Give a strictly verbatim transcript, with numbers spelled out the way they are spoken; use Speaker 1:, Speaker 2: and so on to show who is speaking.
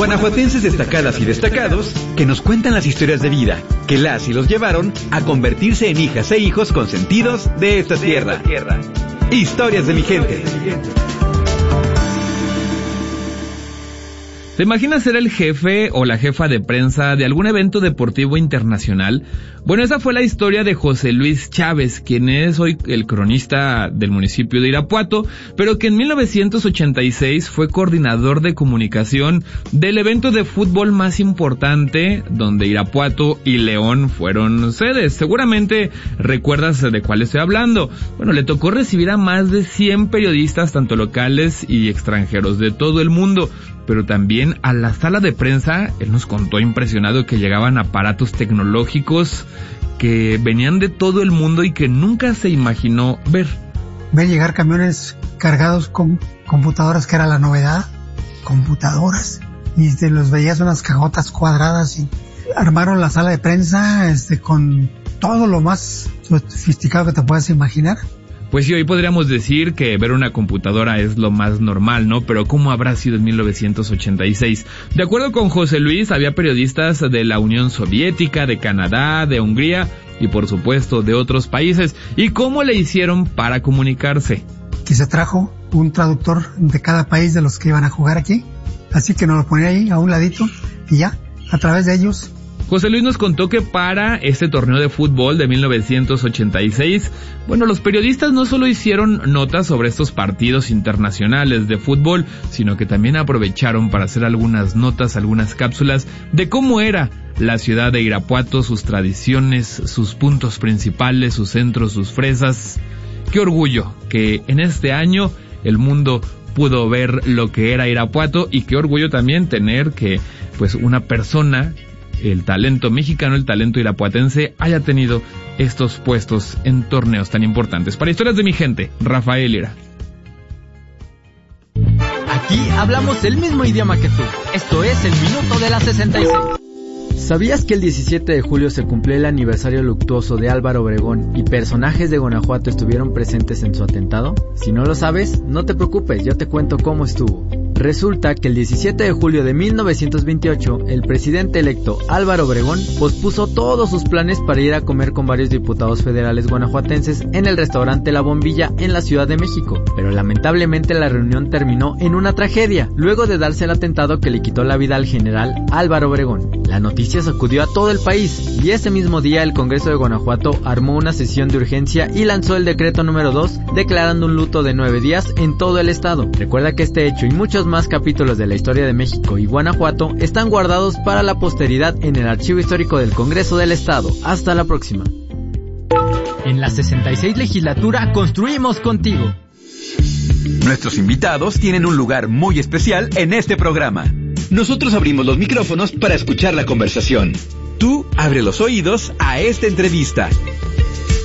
Speaker 1: Guanajuatenses destacadas y destacados que nos cuentan las historias de vida que las y los llevaron a convertirse en hijas e hijos consentidos de esta tierra. Historias de mi gente.
Speaker 2: ¿Te imaginas ser el jefe o la jefa de prensa de algún evento deportivo internacional? Bueno, esa fue la historia de José Luis Chávez, quien es hoy el cronista del municipio de Irapuato, pero que en mil novecientos ochenta y seis fue coordinador de comunicación del evento de fútbol más importante, donde Irapuato y León fueron sedes. Seguramente recuerdas de cuál estoy hablando. Bueno, le tocó recibir a más de cien periodistas, tanto locales y extranjeros, de todo el mundo, pero también a la sala de prensa. Él nos contó impresionado que llegaban aparatos tecnológicos que venían de todo el mundo y que nunca se imaginó ver.
Speaker 3: Ver llegar camiones cargados con computadoras, que era la novedad, computadoras, y te los veías unas cajotas cuadradas, y armaron la sala de prensa este con todo lo más sofisticado que te puedas imaginar.
Speaker 2: Pues sí, hoy podríamos decir que ver una computadora es lo más normal, ¿no? Pero ¿cómo habrá sido en mil novecientos ochenta y seis? De acuerdo con José Luis, había periodistas de la Unión Soviética, de Canadá, de Hungría y por supuesto de otros países. ¿Y cómo le hicieron para comunicarse?
Speaker 3: Que se trajo un traductor de cada país de los que iban a jugar aquí, así que nos lo ponía ahí a un ladito y ya, a través de ellos.
Speaker 2: José Luis nos contó que para este torneo de fútbol de mil novecientos ochenta y seis, bueno, los periodistas no solo hicieron notas sobre estos partidos internacionales de fútbol, sino que también aprovecharon para hacer algunas notas, algunas cápsulas de cómo era la ciudad de Irapuato, sus tradiciones, sus puntos principales, sus centros, sus fresas. Qué orgullo que en este año el mundo pudo ver lo que era Irapuato, y qué orgullo también tener que, pues, una persona, el talento mexicano, el talento irapuatense, haya tenido estos puestos en torneos tan importantes. Para Historias de mi gente, Rafael Ira.
Speaker 4: Aquí hablamos el mismo idioma que tú. Esto es el Minuto de la sesenta y seis. ¿Sabías que el diecisiete de julio se cumplió el aniversario luctuoso de Álvaro Obregón y personajes de Guanajuato estuvieron presentes en su atentado? Si no lo sabes, no te preocupes, yo te cuento cómo estuvo. Resulta que el diecisiete de julio de mil novecientos veintiocho, el presidente electo Álvaro Obregón pospuso todos sus planes para ir a comer con varios diputados federales guanajuatenses en el restaurante La Bombilla en la Ciudad de México. Pero lamentablemente la reunión terminó en una tragedia, luego de darse el atentado que le quitó la vida al general Álvaro Obregón. La noticia sacudió a todo el país, y ese mismo día el Congreso de Guanajuato armó una sesión de urgencia y lanzó el decreto número dos, declarando un luto de nueve días en todo el estado. Recuerda que este hecho y muchos más capítulos de la historia de México y Guanajuato están guardados para la posteridad en el Archivo Histórico del Congreso del Estado. Hasta la próxima.
Speaker 5: En la sesenta y seis legislatura construimos contigo.
Speaker 1: Nuestros invitados tienen un lugar muy especial en este programa. Nosotros abrimos los micrófonos para escuchar la conversación. Tú abre los oídos a esta entrevista.